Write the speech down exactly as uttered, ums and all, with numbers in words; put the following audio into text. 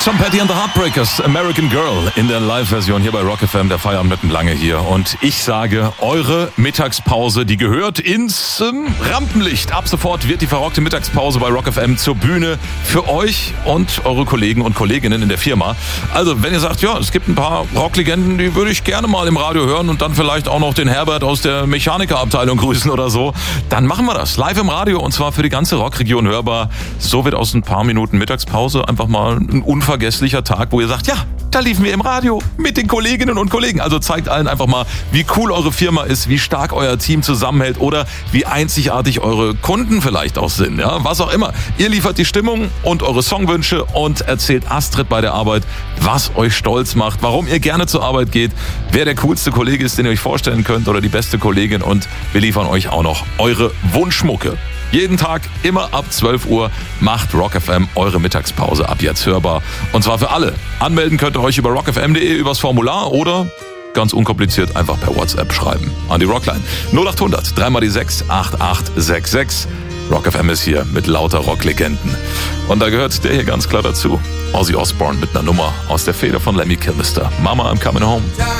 Tom Petty and the Heartbreakers, American Girl in der Live-Version hier bei Rock F M, der Feierabend mitten lange hier. Und ich sage, eure Mittagspause, die gehört ins ähm, Rampenlicht. Ab sofort wird die verrockte Mittagspause bei Rock F M zur Bühne für euch und eure Kollegen und Kolleginnen in der Firma. Also, wenn ihr sagt, ja, es gibt ein paar Rocklegenden, die würde ich gerne mal im Radio hören und dann vielleicht auch noch den Herbert aus der Mechanikerabteilung grüßen oder so, dann machen wir das live im Radio und zwar für die ganze Rockregion hörbar. So wird aus ein paar Minuten Mittagspause einfach mal ein unvergesslicher vergesslicher Tag, wo ihr sagt, ja, da liefen wir im Radio mit den Kolleginnen und Kollegen. Also zeigt allen einfach mal, wie cool eure Firma ist, wie stark euer Team zusammenhält oder wie einzigartig eure Kunden vielleicht auch sind. Ja, was auch immer. Ihr liefert die Stimmung und eure Songwünsche und erzählt Astrid bei der Arbeit, was euch stolz macht, warum ihr gerne zur Arbeit geht, wer der coolste Kollege ist, den ihr euch vorstellen könnt oder die beste Kollegin und wir liefern euch auch noch eure Wunschmucke. Jeden Tag, immer ab zwölf Uhr, macht Rock F M eure Mittagspause ab jetzt hörbar. Und zwar für alle. Anmelden könnt ihr euch über rock f m punkt d e übers Formular oder ganz unkompliziert einfach per WhatsApp schreiben. An die Rockline null acht hundert, drei mal die sechs, acht acht sechs sechs. Rock F M ist hier mit lauter Rocklegenden. Und da gehört der hier ganz klar dazu. Ozzy Osbourne mit einer Nummer aus der Feder von Lemmy Kilmister. Mama, I'm coming home.